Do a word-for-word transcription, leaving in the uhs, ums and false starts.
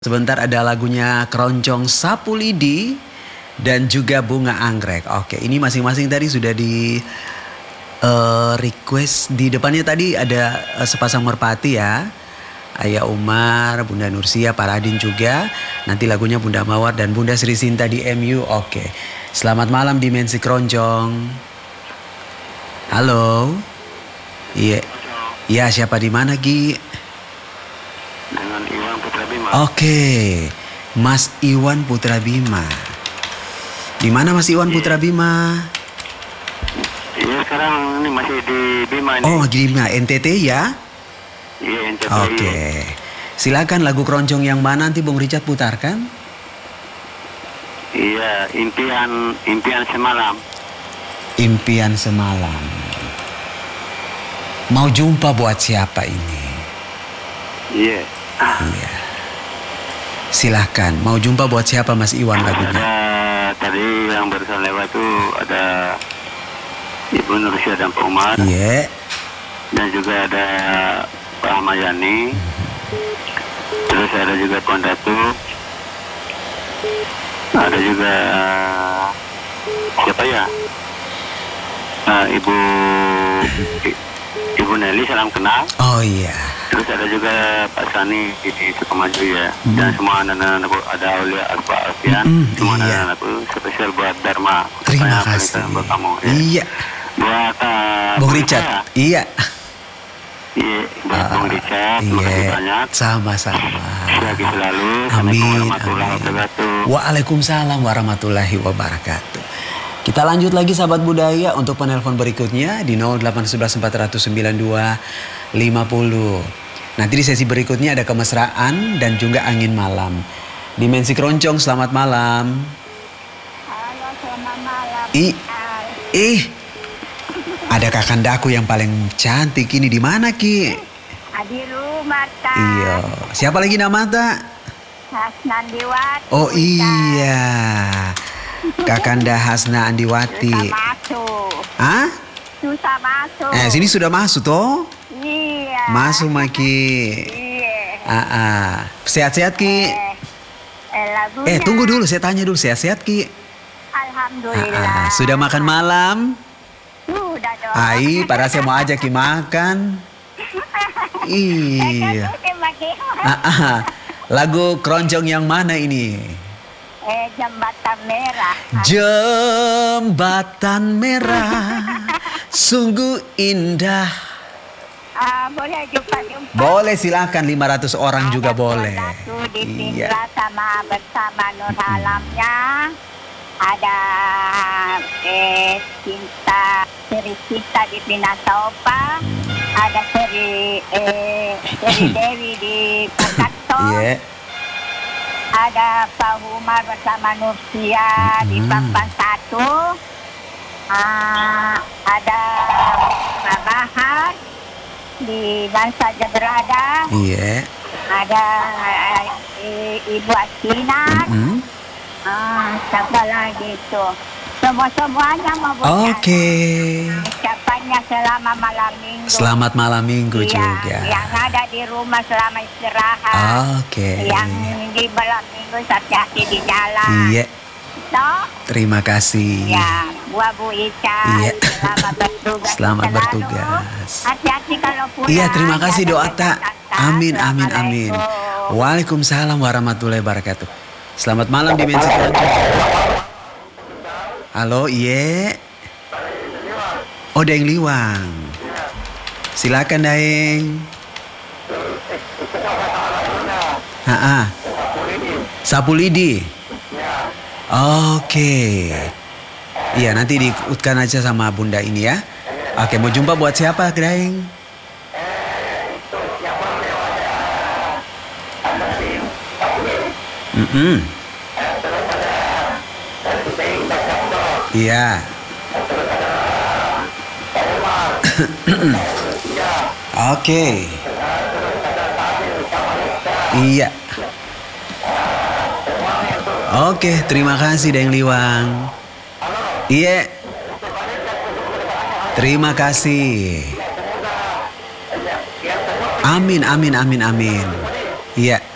Sebentar ada lagunya Keroncong Sapu Lidi dan juga Bunga Anggrek. Oke, ini masing-masing tadi sudah di uh, request. Di depannya tadi ada uh, sepasang merpati ya. Ayah Umar, Bunda Nursia, Pak Radin juga. Nanti lagunya Bunda Mawar dan Bunda Sri Sinta di M U. Oke, selamat malam Dimensi Keroncong. Halo. Iya. Iya, siapa di mana Gi? Dengan Iwan Putra Bima. Oke, Mas Iwan Putra Bima. Di mana Mas Iwan Putra Bima? Iya, sekarang ini masih di Bima ini. Oh, di Bima, N T T ya? Iya, N T T. Oke. Silakan lagu keroncong yang mana nanti Bung Richard putarkan? Iya, impian impian semalam. Impian semalam. Mau jumpa buat siapa ini? Iya. Iya. Silakan. Mau jumpa buat siapa Mas Iwan lagunya? Ada tadi yang barusan lewat tuh ada Ibu Nursia dan Pak Umar. Iya. Dan juga ada Pak Ahmad Yani. Terus ada juga Tuan Datu. Ada juga siapa ya? Uh, Ibu Ibu Nelly, salam kenal. Oh iya. Terus ada juga Pak Sani di Sukamaju ya. Mm. Dan semua anak-anak ada Aulia Alfa Alfian. Mm, semua iya. anak-anakku spesial buat Dharma. Terima Saya kasih. Buat kamu ya. Iya. Buat uh, Bung Richard. Ya. Iya. Iya, buat uh, Bung Richard. Terima iya. kasih banyak. Sama-sama. Sehat selalu. Amin. Warahmatullahi wabarakatuh. Waalaikumsalam warahmatullahi wabarakatuh. Kita lanjut lagi sahabat budaya untuk penelpon berikutnya di nol delapan satu satu empat nol sembilan dua lima nol. Nanti di sesi berikutnya ada kemesraan dan juga angin malam. Dimensi Keroncong, selamat malam. Halo, selamat malam. Ih, ih, ada kakandaku yang paling cantik ini di mana Ki? Di rumah tak. Iya. Siapa lagi nama tak? Hasnan Diwati. Oh iya. Kakanda Hasna Andiwati. Susah masuk. Hah? Susah masuk. Eh, sini sudah masuk toh? Iya. Masuk Maki. Iya. Ah, ah. Sehat-sehat Ki. Eh, eh, lagunya. Eh, tunggu dulu, saya tanya dulu, sehat-sehat Ki. Ah, ah. Alhamdulillah. Sudah makan malam? Sudah dong. Ai, para saya mau ajak Ki makan. Iya. Ah, ah. Lagu keroncong yang mana ini? Eh, Jembatan Merah. Jembatan Merah, sungguh indah. Ah, boleh jumpa-jumpa. Boleh, silakan lima ratus orang Ada juga boleh. Datu di Iya. Pinggir sama bersama Nur Alamnya. Ada eh, Cinta, Seri Cinta di Pinasopa. Ada Seri eh, Seri Dewi di Pakato. Iya. Ada Pak Umar bersama Nursia di Hmm. Papan Satu. Ah, ada Pak Bahar di mana saja berada. Iya. Ada eh, Ibu Asina. Mm-mm. Ah, siapa lagi itu? Semua-semuanya mau bukan. Oke. Ucapannya selama malam minggu. Selamat malam minggu Iya, juga. yang ada di rumah selama istirahat. Oke. Yang di malam minggu hati-hati di jalan. Iya. Toh? Terima kasih. Ya, buat Bu Ica. Iya. Selamat bertugas. Selamat selalu. bertugas. Hati-hati kalau pulang. Iya, terima kasih Jaga doa tak. kesehatan. Amin, amin, amin. Assalamualaikum. Waalaikumsalam warahmatullahi wabarakatuh. Selamat malam Dimensi Keroncong. Halo, iya. Oh, Daeng Liwang. Silakan Daeng. Ah, ah. Sapu Lidi. Oke. Iya, nanti diikutkan aja sama Bunda ini ya. Oke, mau jumpa buat siapa, Daeng? Mm-mm. Iya. Oke. Iya. Oke, terima kasih Daeng Liwang. Iya. Terima kasih. Amin, amin, amin, amin. Iya.